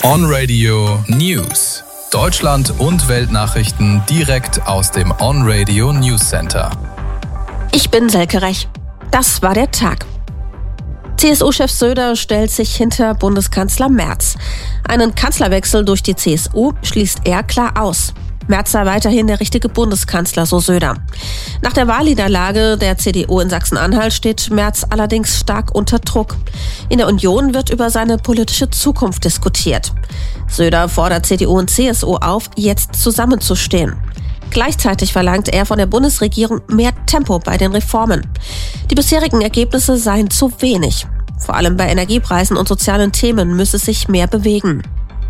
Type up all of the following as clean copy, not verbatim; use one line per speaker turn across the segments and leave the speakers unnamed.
On-Radio News. Deutschland und Weltnachrichten direkt aus dem On-Radio News Center.
Ich bin Selke Rech. Das war der Tag. CSU-Chef Söder stellt sich hinter Bundeskanzler Merz. Einen Kanzlerwechsel durch die CSU schließt er klar aus. Merz sei weiterhin der richtige Bundeskanzler, so Söder. Nach der Wahlniederlage der CDU in Sachsen-Anhalt steht Merz allerdings stark unter Druck. In der Union wird über seine politische Zukunft diskutiert. Söder fordert CDU und CSU auf, jetzt zusammenzustehen. Gleichzeitig verlangt er von der Bundesregierung mehr Tempo bei den Reformen. Die bisherigen Ergebnisse seien zu wenig. Vor allem bei Energiepreisen und sozialen Themen müsse sich mehr bewegen.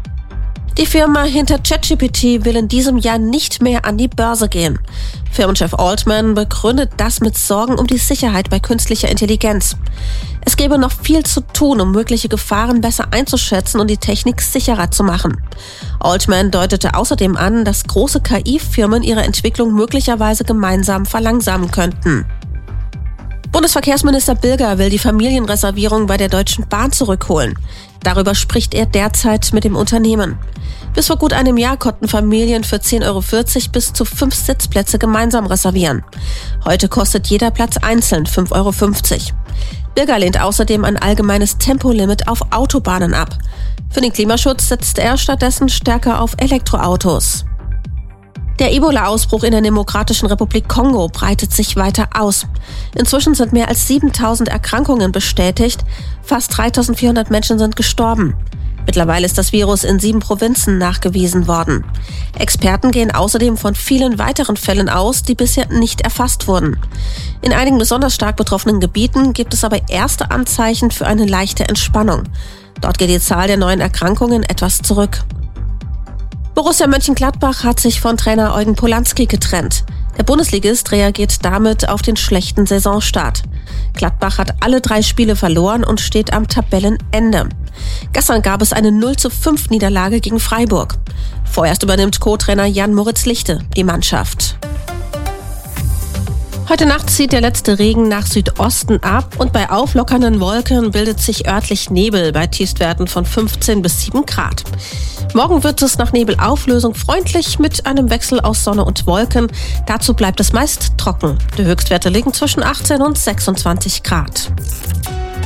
Die Firma hinter ChatGPT will in diesem Jahr nicht mehr an die Börse gehen. Firmenchef Altman begründet das mit Sorgen um die Sicherheit bei künstlicher Intelligenz. Es gäbe noch viel zu tun, um mögliche Gefahren besser einzuschätzen und die Technik sicherer zu machen. Altman deutete außerdem an, dass große KI-Firmen ihre Entwicklung möglicherweise gemeinsam verlangsamen könnten. Bundesverkehrsminister Bilger will die Familienreservierung bei der Deutschen Bahn zurückholen. Darüber spricht er derzeit mit dem Unternehmen. Bis vor gut einem Jahr konnten Familien für 10,40 € bis zu 5 Sitzplätze gemeinsam reservieren. Heute kostet jeder Platz einzeln 5,50 €. Bilger lehnt außerdem ein allgemeines Tempolimit auf Autobahnen ab. Für den Klimaschutz setzt er stattdessen stärker auf Elektroautos. Der Ebola-Ausbruch in der Demokratischen Republik Kongo breitet sich weiter aus. Inzwischen sind mehr als 7.000 Erkrankungen bestätigt, fast 3.400 Menschen sind gestorben. Mittlerweile ist das Virus in 7 Provinzen nachgewiesen worden. Experten gehen außerdem von vielen weiteren Fällen aus, die bisher nicht erfasst wurden. In einigen besonders stark betroffenen Gebieten gibt es aber erste Anzeichen für eine leichte Entspannung. Dort geht die Zahl der neuen Erkrankungen etwas zurück. Borussia Mönchengladbach hat sich von Trainer Eugen Polanski getrennt. Der Bundesligist reagiert damit auf den schlechten Saisonstart. Gladbach hat alle 3 Spiele verloren und steht am Tabellenende. Gestern gab es eine 0:5 Niederlage gegen Freiburg. Vorerst übernimmt Co-Trainer Jan-Moritz Lichte die Mannschaft. Heute Nacht zieht der letzte Regen nach Südosten ab und bei auflockernden Wolken bildet sich örtlich Nebel bei Tiefstwerten von 15 bis 7 Grad. Morgen wird es nach Nebelauflösung freundlich mit einem Wechsel aus Sonne und Wolken. Dazu bleibt es meist trocken. Die Höchstwerte liegen zwischen 18 und 26 Grad.